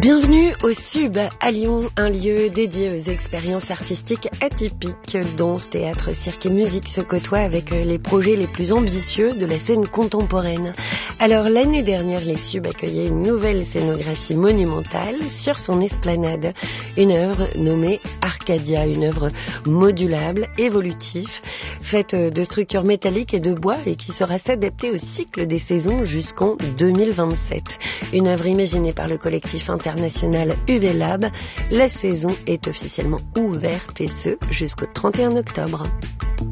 Bienvenue au Sub à Lyon, un lieu dédié aux expériences artistiques atypiques. Danse, théâtre, cirque et musique se côtoient avec les projets les plus ambitieux de la scène contemporaine. Alors l'année dernière, les Subs accueillaient une nouvelle scénographie monumentale sur son esplanade. Une œuvre nommée Arcadia, une œuvre modulable, évolutive, faite de structures métalliques et de bois et qui saura s'adapter au cycle des saisons jusqu'en 2027. Une œuvre imaginée par le collectif international UV Lab. La saison est officiellement ouverte et ce jusqu'au 31 octobre.